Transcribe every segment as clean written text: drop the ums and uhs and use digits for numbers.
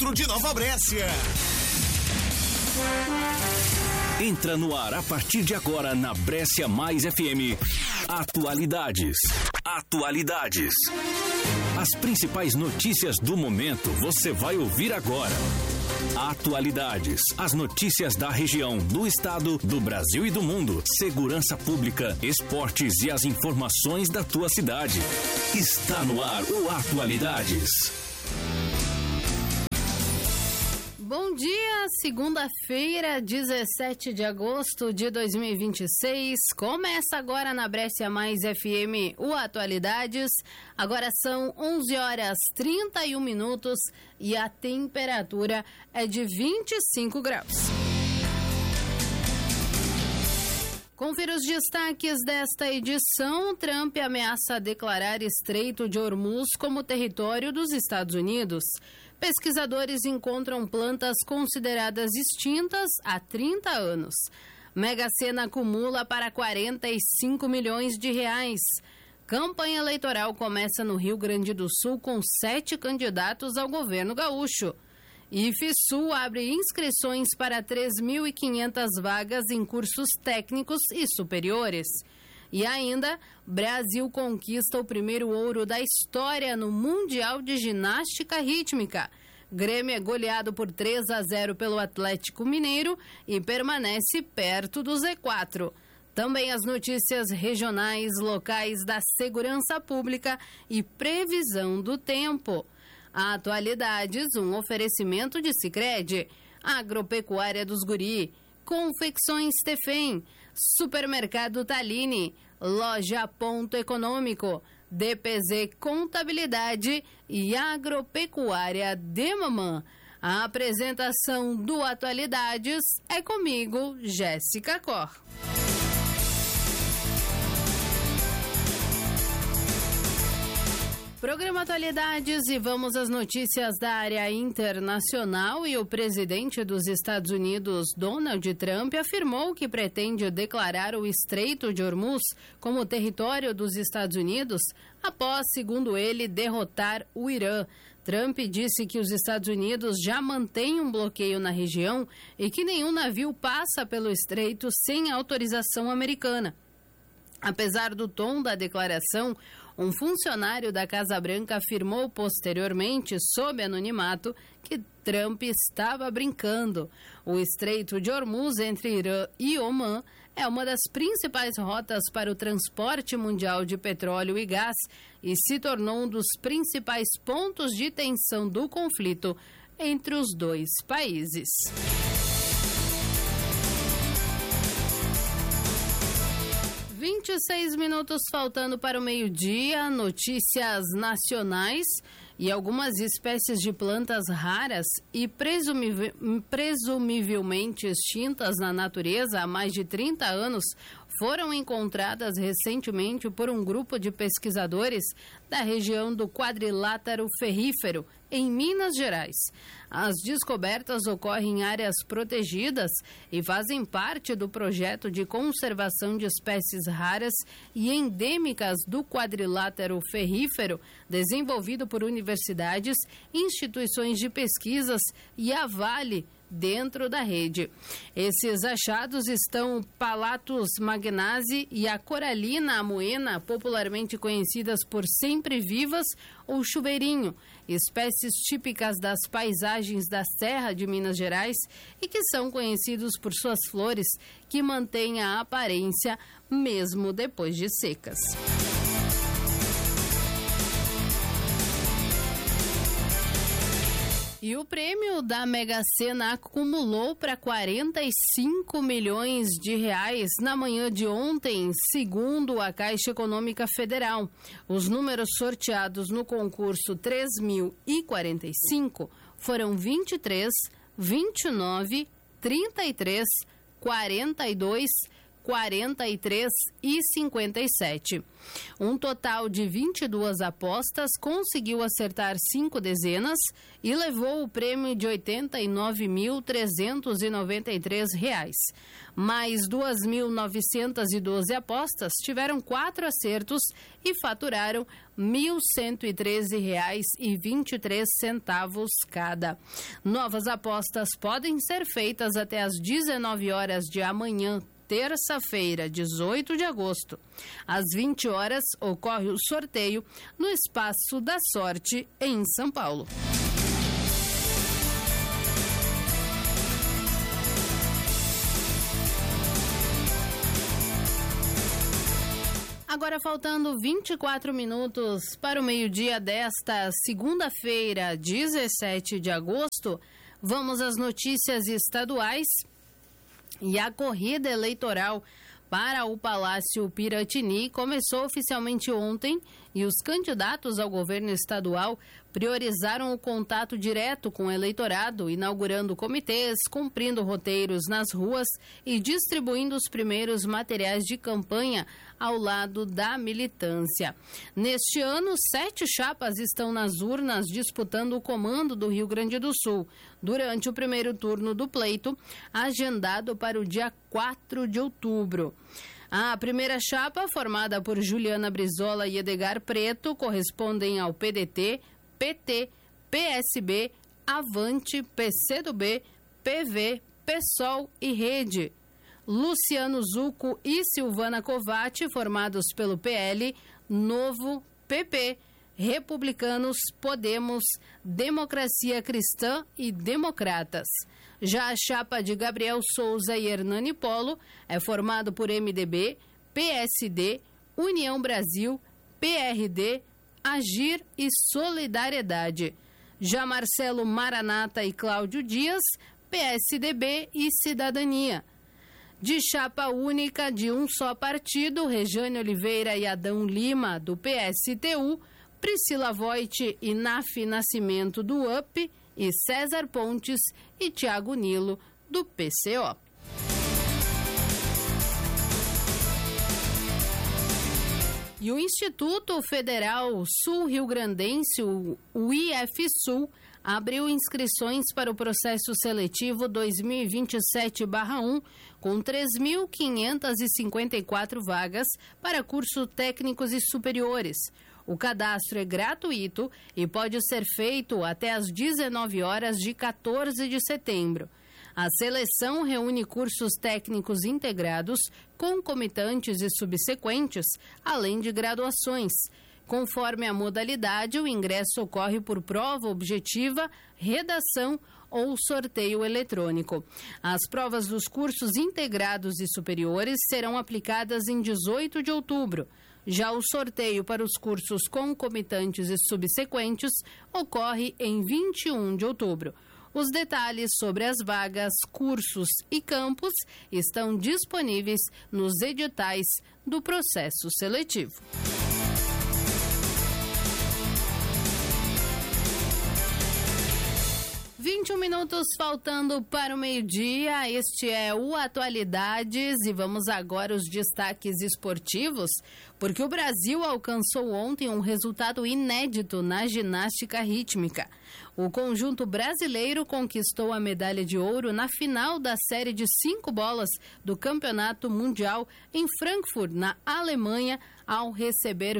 centro de Nova Brécia. Entra no ar a partir de agora na Brécia Mais FM. Atualidades. As principais notícias do momento você vai ouvir agora. Atualidades. As notícias da região, do estado, do Brasil e do mundo. Segurança pública, esportes e as informações da tua cidade. Está no ar o Atualidades. Bom dia, segunda-feira, 17 de agosto de 2026. Começa agora na Brécia Mais FM o Atualidades. Agora são 11 horas 31 minutos e a temperatura é de 25 graus. Confira os destaques desta edição. Trump ameaça declarar Estreito de Hormuz como território dos Estados Unidos. Pesquisadores encontram plantas consideradas extintas há 30 anos. Mega Sena acumula para 45 milhões de reais. Campanha eleitoral começa no Rio Grande do Sul com 7 candidatos ao governo gaúcho. IFSU abre inscrições para 3.500 vagas em cursos técnicos e superiores. E ainda, Brasil conquista o primeiro ouro da história no Mundial de Ginástica Rítmica. Grêmio é goleado por 3-0 pelo Atlético Mineiro e permanece perto do Z4. Também as notícias regionais, locais da segurança pública e previsão do tempo. Atualidades, um oferecimento de Sicredi, Agropecuária dos Guri, Confecções Tefem, Supermercado Taline, Loja Ponto Econômico, DPZ Contabilidade e Agropecuária de Mamã. A apresentação do Atualidades é comigo, Jéssica Cor. Programa Atualidades e vamos às notícias da área internacional. E o presidente dos Estados Unidos, Donald Trump, afirmou que pretende declarar o Estreito de Hormuz como território dos Estados Unidos após, segundo ele, derrotar o Irã. Trump disse que os Estados Unidos já mantêm um bloqueio na região e que nenhum navio passa pelo estreito sem autorização americana. Apesar do tom da declaração, um funcionário da Casa Branca afirmou posteriormente, sob anonimato, que Trump estava brincando. O Estreito de Hormuz, entre Irã e Omã, é uma das principais rotas para o transporte mundial de petróleo e gás e se tornou um dos principais pontos de tensão do conflito entre os dois países. 26 minutos faltando para o meio-dia, notícias nacionais. E algumas espécies de plantas raras e presumivelmente extintas na natureza há mais de 30 anos foram encontradas recentemente por um grupo de pesquisadores da região do Quadrilátero Ferrífero, em Minas Gerais. As descobertas ocorrem em áreas protegidas e fazem parte do projeto de conservação de espécies raras e endêmicas do Quadrilátero Ferrífero, desenvolvido por universidades, instituições de pesquisas e a Vale, dentro da rede. Esses achados estão Palatus magnasi e a Coralina amoena, popularmente conhecidas por sempre vivas ou chuveirinho, espécies típicas das paisagens da Serra de Minas Gerais e que são conhecidos por suas flores que mantêm a aparência mesmo depois de secas. E o prêmio da Mega Sena acumulou para 45 milhões de reais na manhã de ontem, segundo a Caixa Econômica Federal. Os números sorteados no concurso 3.045 foram 23, 29, 33, 42, 43,57. Um total de 22 apostas conseguiu acertar 5 dezenas e levou o prêmio de R$ 89.393. Mais 2.912 apostas tiveram 4 acertos e faturaram R$ 1.113,23 cada. Novas apostas podem ser feitas até às 19 horas de amanhã, terça-feira, 18 de agosto. Às 20 horas, ocorre o sorteio no Espaço da Sorte, em São Paulo. Agora faltando 24 minutos para o meio-dia desta segunda-feira, 17 de agosto, vamos às notícias estaduais. E a corrida eleitoral para o Palácio Piratini começou oficialmente ontem e os candidatos ao governo estadual priorizaram o contato direto com o eleitorado, inaugurando comitês, cumprindo roteiros nas ruas e distribuindo os primeiros materiais de campanha ao lado da militância. Neste ano, 7 chapas estão nas urnas disputando o comando do Rio Grande do Sul, durante o primeiro turno do pleito, agendado para o dia 4 de outubro. A primeira chapa, formada por Juliana Brizola e Edgar Preto, correspondem ao PDT, PT, PSB, Avante, PCdoB, PV, PSOL e Rede. Luciano Zucco e Silvana Covatti, formados pelo PL, Novo, PP, Republicanos, Podemos, Democracia Cristã e Democratas. Já a chapa de Gabriel Souza e Hernani Polo é formado por MDB, PSD, União Brasil, PRD, Agir e Solidariedade. Já Marcelo Maranata e Cláudio Dias, PSDB e Cidadania. De chapa única de um só partido, Rejane Oliveira e Adão Lima, do PSTU, Priscila Voit e Nafi Nascimento, do UP, e César Pontes e Tiago Nilo, do PCO. E o Instituto Federal Sul-Rio-Grandense, o IFSul, abriu inscrições para o processo seletivo 2027/1, com 3.554 vagas para cursos técnicos e superiores. O cadastro é gratuito e pode ser feito até às 19 horas de 14 de setembro. A seleção reúne cursos técnicos integrados, concomitantes e subsequentes, além de graduações. Conforme a modalidade, o ingresso ocorre por prova objetiva, redação ou sorteio eletrônico. As provas dos cursos integrados e superiores serão aplicadas em 18 de outubro. Já o sorteio para os cursos concomitantes e subsequentes ocorre em 21 de outubro. Os detalhes sobre as vagas, cursos e campos estão disponíveis nos editais do processo seletivo. Minutos faltando para o meio-dia, este é o Atualidades e vamos agora aos destaques esportivos, porque o Brasil alcançou ontem um resultado inédito na ginástica rítmica. O conjunto brasileiro conquistou a medalha de ouro na final da série de 5 bolas do Campeonato Mundial em Frankfurt, na Alemanha, ao receber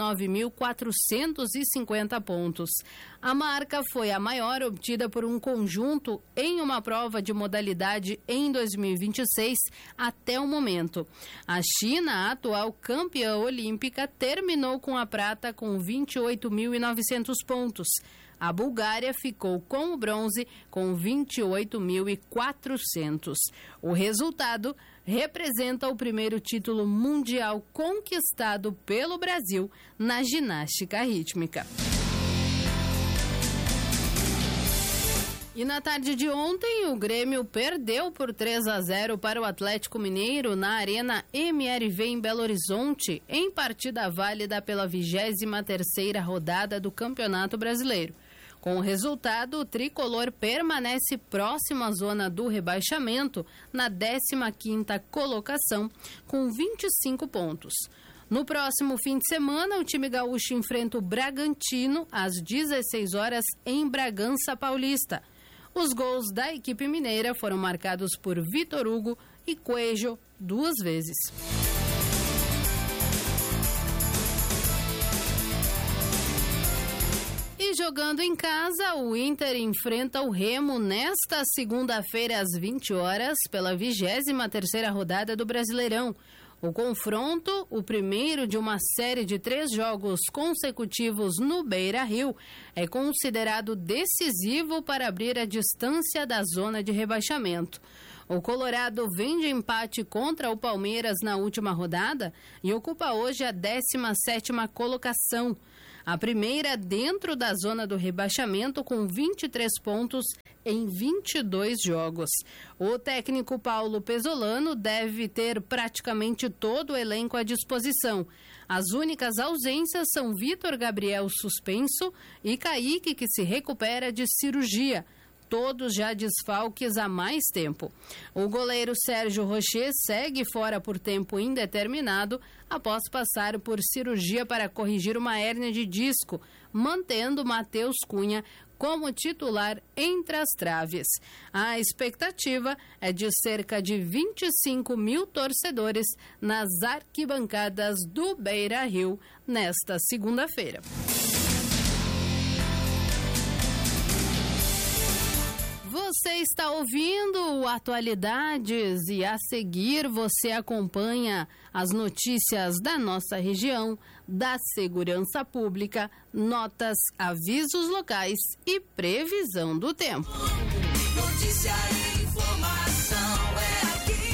29.450 pontos. A marca foi a maior obtida por um conjunto em uma prova de modalidade em 2026 até o momento. A China, a atual campeã olímpica, terminou com a prata com 28.900 pontos. A Bulgária ficou com o bronze com 28.400. O resultado representa o primeiro título mundial conquistado pelo Brasil na ginástica rítmica. E na tarde de ontem, o Grêmio perdeu por 3-0 para o Atlético Mineiro na Arena MRV em Belo Horizonte, em partida válida pela 23ª rodada do Campeonato Brasileiro. Com o resultado, o tricolor permanece próximo à zona do rebaixamento, na 15ª colocação, com 25 pontos. No próximo fim de semana, o time gaúcho enfrenta o Bragantino às 16 horas em Bragança Paulista. Os gols da equipe mineira foram marcados por Vitor Hugo e Coelho 2 vezes. E jogando em casa, o Inter enfrenta o Remo nesta segunda-feira às 20 horas pela 23ª rodada do Brasileirão. O confronto, o primeiro de uma série de 3 jogos consecutivos no Beira-Rio, é considerado decisivo para abrir a distância da zona de rebaixamento. O Colorado vem de empate contra o Palmeiras na última rodada e ocupa hoje a 17ª colocação. A primeira dentro da zona do rebaixamento com 23 pontos em 22 jogos. O técnico Paulo Pesolano deve ter praticamente todo o elenco à disposição. As únicas ausências são Vitor Gabriel suspenso e Kaique, que se recupera de cirurgia. Todos já desfalques há mais tempo. O goleiro Sérgio Rocher segue fora por tempo indeterminado após passar por cirurgia para corrigir uma hérnia de disco, mantendo Matheus Cunha como titular entre as traves. A expectativa é de cerca de 25 mil torcedores nas arquibancadas do Beira-Rio nesta segunda-feira. Você está ouvindo o Atualidades e a seguir você acompanha as notícias da nossa região, da segurança pública, notas, avisos locais e previsão do tempo. Notícia e informação é aqui.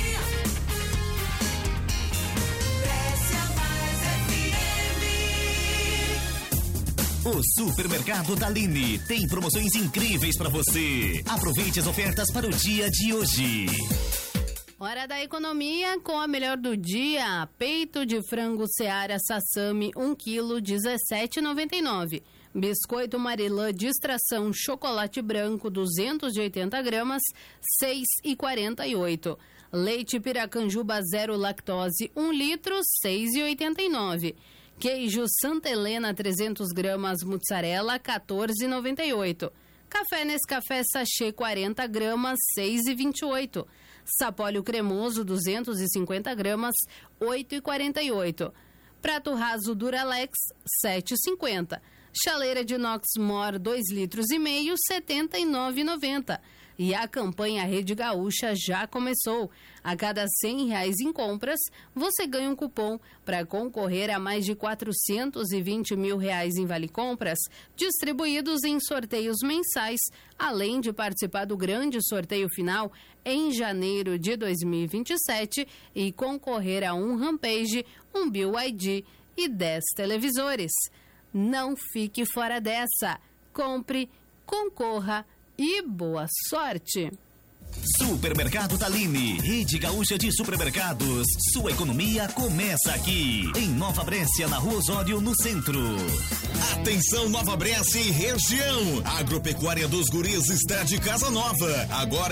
O Supermercado Dalini tem promoções incríveis para você. Aproveite as ofertas para o dia de hoje. Hora da economia com a melhor do dia. Peito de frango Seara Sassami 1 kg 17,99. Biscoito Marilã de extração chocolate branco 280 gramas 6,48. Leite Piracanjuba zero lactose 1 litro 6,89. Queijo Santa Helena 300 gramas mussarela 14,98. Café Nescafé sachê 40 gramas 6,28. Sapólio cremoso 250 gramas 8,48. Prato raso Duralex 7,50. Chaleira de inox Mor 2 litros e meio 79,90. E a campanha Rede Gaúcha já começou. A cada R$100 em compras, você ganha um cupom para concorrer a mais de R$420 mil em Vale Compras, distribuídos em sorteios mensais, além de participar do grande sorteio final em janeiro de 2027 e concorrer a um Rampage, um BYD e 10 televisores. Não fique fora dessa. Compre, concorra e boa sorte! Supermercado Dalini, Rede Gaúcha de Supermercados. Sua economia começa aqui. Em Nova Brécia, na Rua Osório, no centro. Atenção, Nova Brécia e região. A Agropecuária dos Guris está de casa nova. Agora